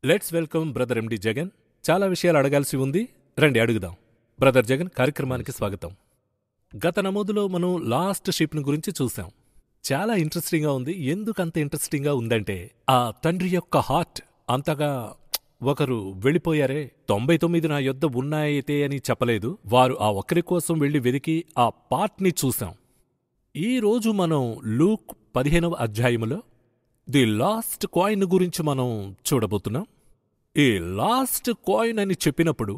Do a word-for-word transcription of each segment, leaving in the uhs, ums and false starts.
Let's welcome brother ఎండి జగన్. చాలా విషయాలు అడగాల్సి ఉంది, రండి అడుగుదాం. బ్రదర్ జగన్, కార్యక్రమానికి స్వాగతం. గత నమోదులో మనం లాస్ట్ షిప్ను గురించి చూసాం. చాలా ఇంట్రెస్టింగ్గా ఉంది. ఎందుకంత ఇంట్రెస్టింగ్గా ఉందంటే, ఆ తండ్రి యొక్క హార్ట్ అంతగా ఒకరు వెళ్ళిపోయారే, తొంభై తొమ్మిది నా యొద్ద ఉన్నాయితే అని చెప్పలేదు. వారు ఆ ఒక్కరి కోసం వెళ్లి వెదికి ఆ పార్ట్ని చూసాం. ఈ రోజు మనం లూక్ పదిహేనవ అధ్యాయములో ది లాస్ట్ కాయిన్ గురించి మనం చూడబోతున్నాం. ఈ లాస్ట్ కాయిన్ అని చెప్పినప్పుడు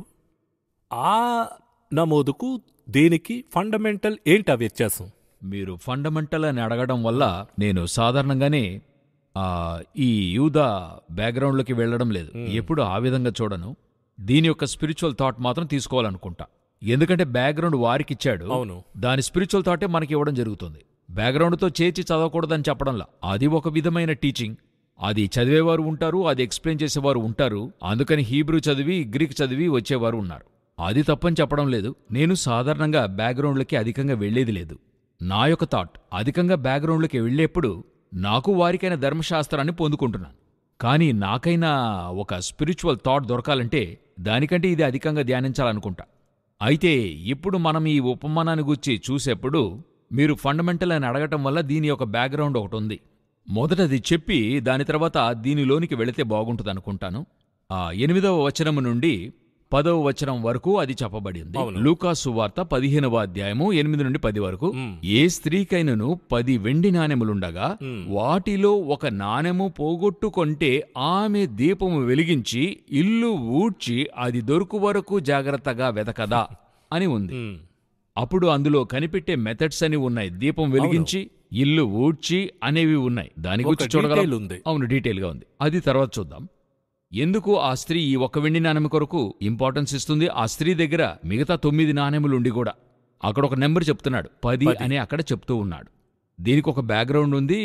ఆ నమోదుకు దీనికి ఫండమెంటల్ ఏంటి ఆ వ్యత్యాసం? మీరు ఫండమెంటల్ అని అడగడం వల్ల నేను సాధారణంగానే ఆ ఈ యూదా బ్యాక్గ్రౌండ్లోకి వెళ్ళడం లేదు. ఎప్పుడు ఆ విధంగా చూడను. దీని యొక్క స్పిరిచువల్ థాట్ మాత్రం తీసుకోవాలనుకుంటా. ఎందుకంటే బ్యాక్గ్రౌండ్ వారికిచ్చాడు, అవును, దాని స్పిరిచువల్ థాటే మనకి ఇవ్వడం జరుగుతుంది. బ్యాక్గ్రౌండ్తో చేర్చి చదవకూడదని చెప్పడంలా. అది ఒక విధమైన టీచింగ్. అది చదివేవారు ఉంటారు, అది ఎక్స్ప్లెయిన్ చేసేవారు ఉంటారు. అందుకని హీబ్రూ చదివి గ్రీక్ చదివి వచ్చేవారు ఉన్నారు. అది తప్పని చెప్పడం లేదు. నేను సాధారణంగా బ్యాక్గ్రౌండ్లకి అధికంగా వెళ్లేది లేదు. నా యొక్క థాట్ అధికంగా బ్యాక్గ్రౌండ్లకి వెళ్లేప్పుడు నాకు వారికైన ధర్మశాస్త్రాన్ని పొందుకుంటున్నాను. కానీ నాకైనా ఒక స్పిరిచువల్ థాట్ దొరకాలంటే దానికంటే ఇది అధికంగా ధ్యానించాలనుకుంటా. అయితే ఇప్పుడు మనం ఈ ఉపమానాన్ని గురించి చూసేప్పుడు మీరు ఫండమెంటల్ అని అడగటం వల్ల దీని యొక్క బ్యాక్గ్రౌండ్ ఒకటి ఉంది. మొదటది చెప్పి దాని తర్వాత దీనిలోనికి వెళితే బాగుంటుందనుకుంటాను. ఆ ఎనిమిదవ వచనము నుండి పదవ వచనం వరకు అది చెప్పబడింది. లూకా సువార్త పదిహేనవ అధ్యాయము ఎనిమిది నుండి పది వరకు. ఏ స్త్రీకైనను పది వెండి నాణెములుండగా వాటిలో ఒక నాణెము పోగొట్టుకొంటే ఆమె దీపము వెలిగించి ఇల్లు ఊడ్చి అది దొరుకు వరకు జాగ్రత్తగా వెతకదా అని ఉంది. అప్పుడు అందులో కనిపెట్టే మెథడ్స్ అని ఉన్నాయి. దీపం వెలిగించి ఇల్లు ఊడ్చి అనేవి ఉన్నాయి. దాని గురించి చూడగలం. అవును, డీటెయిల్ గా ఉంది. అది తర్వాత చూద్దాం. ఎందుకు ఆ స్త్రీ ఈ ఒక్క వెండి నాణెము కొరకు ఇంపార్టెన్స్ ఇస్తుంది? ఆ స్త్రీ దగ్గర మిగతా తొమ్మిది నాణెములుండి కూడా అక్కడ ఒక నెంబర్ చెప్తున్నాడు, పది అని అక్కడ చెప్తూ ఉన్నాడు. దీనికి ఒక బ్యాక్గ్రౌండ్ ఉంది.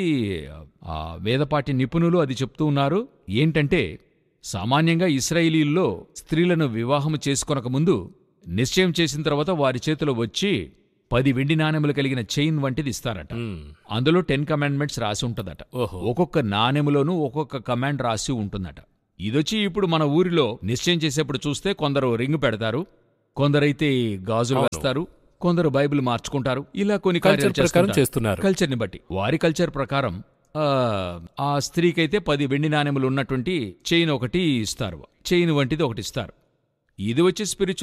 ఆ వేదపాఠ్య నిపుణులు అది చెప్తూ ఉన్నారు. ఏంటంటే, సామాన్యంగా ఇశ్రాయేలీల్లో స్త్రీలను వివాహము చేసుకొనక ముందు నిశ్చయం చేసిన తర్వాత వారి చేతిలో వచ్చి పది వెండి నాణెములు కలిగిన చైన్ వంటిది ఇస్తారట. అందులో టెన్ కమాండ్మెంట్స్ రాసి ఉంటుందట. ఒక్కొక్క నాణెములోనూ ఒక్కొక్క కమాండ్ రాసి ఉంటుందట. ఇదొచ్చి ఇప్పుడు మన ఊరిలో నిశ్చయం చేసేప్పుడు చూస్తే కొందరు రింగ్ పెడతారు, కొందరైతే గాజులు వేస్తారు, కొందరు బైబిల్ మార్చుకుంటారు. ఇలా కొన్ని కార్యాలు చేస్తున్నారు కల్చర్ని బట్టి. వారి కల్చర్ ప్రకారం ఆ స్త్రీకైతే పది వెండి నాణెములు ఉన్నటువంటి చైన్ ఒకటి ఇస్తారు, చైన్ వంటిది ఒకటి ఇస్తారు. ఇది వచ్చి స్పిరిచువల్